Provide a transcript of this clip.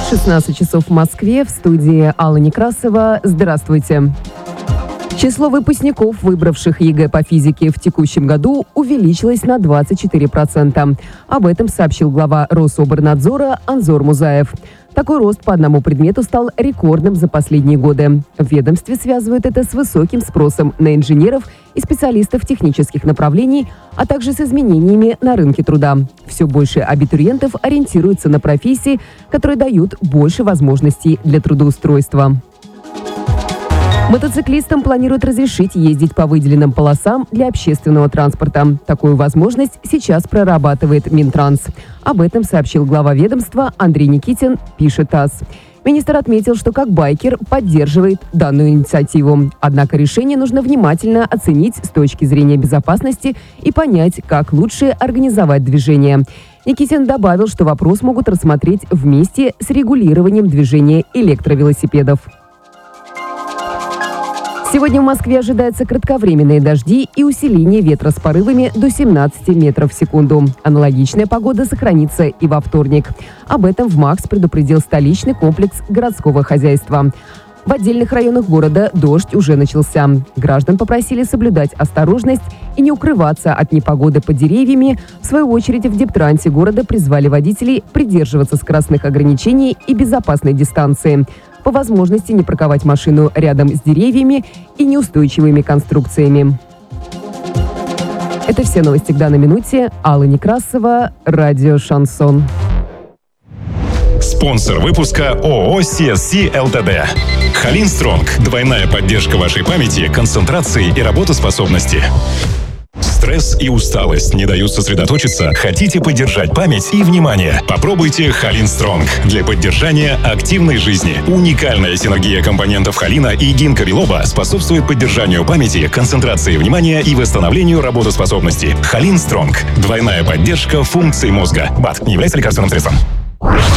16 часов в Москве, в студии Алла Некрасова. Здравствуйте. Число выпускников, выбравших ЕГЭ по физике в текущем году, увеличилось на 24%. Об этом сообщил глава Рособорнадзора Анзор Музаев. Такой рост по одному предмету стал рекордным за последние годы. В ведомстве связывают это с высоким спросом на инженеров и специалистов технических направлений, а также с изменениями на рынке труда. Все больше абитуриентов ориентируются на профессии, которые дают больше возможностей для трудоустройства. Мотоциклистам планируют разрешить ездить по выделенным полосам для общественного транспорта. Такую возможность сейчас прорабатывает Минтранс. Об этом сообщил глава ведомства Андрей Никитин, пишет ТАСС. Министр отметил, что как байкер поддерживает данную инициативу. Однако решение нужно внимательно оценить с точки зрения безопасности и понять, как лучше организовать движение. Никитин добавил, что вопрос могут рассмотреть вместе с регулированием движения электровелосипедов. Сегодня в Москве ожидаются кратковременные дожди и усиление ветра с порывами до 17 метров в секунду. Аналогичная погода сохранится и во вторник. Об этом в МАКС предупредил столичный комплекс городского хозяйства. В отдельных районах города дождь уже начался. Граждан попросили соблюдать осторожность и не укрываться от непогоды под деревьями. В свою очередь в Дептрансе города призвали водителей придерживаться скоростных ограничений и безопасной дистанции. По возможности не парковать машину рядом с деревьями и неустойчивыми конструкциями. Это все новости к данной минуте. Алла Некрасова, радио «Шансон». Спонсор выпуска ООО CSC ЛТД. Халин Стронг. Двойная поддержка вашей памяти, концентрации и работоспособности. Стресс и усталость не дают сосредоточиться? Хотите поддержать память и внимание? Попробуйте Халин Стронг для поддержания активной жизни. Уникальная синергия компонентов холина и гинка билоба способствует поддержанию памяти, концентрации внимания и восстановлению работоспособности. Халин Стронг. Двойная поддержка функций мозга. БАД не является лекарственным средством.